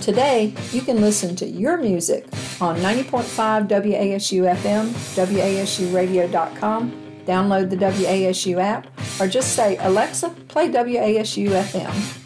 today, you can listen to your music on 90.5 WASU FM, WASUradio.com, download the WASU app, or just say, Alexa, play WASU FM.